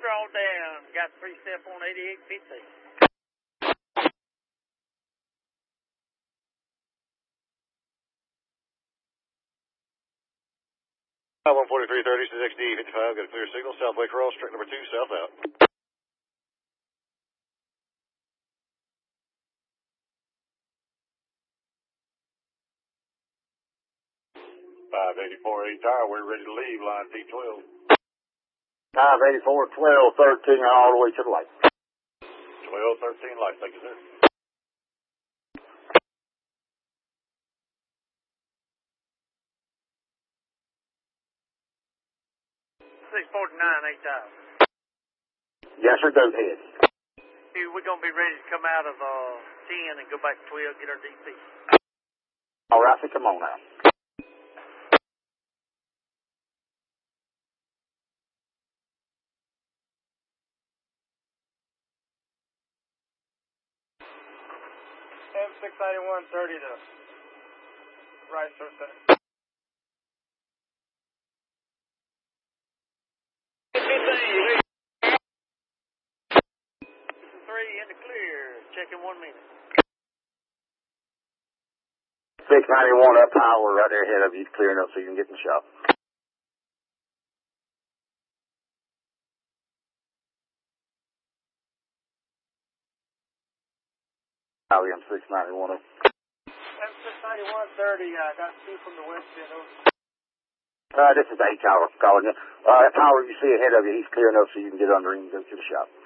draw down. Got 3-step on 8850. 14330 to XD55, got a clear signal, Southway cross, track number 2, south out. 584 tower, we're ready to leave, line T12. 584, 12, 13, all the way to the light. 12, 13 light, thank you, sir. Yes, sir, go ahead. We're going to be ready to come out of 10 and go back to 12, get our DP. All right, so come on now. M69130 to right, sir, center. 3 in the clear. Checking 1 minute. 691 up high, we're right there ahead of you, clear enough so you can get in the shop. ILM 691. M69130, I got 2 from the west end. This is the 8 tower calling you. That tower you see ahead of you, he's clear enough so you can get under him and go to the shop.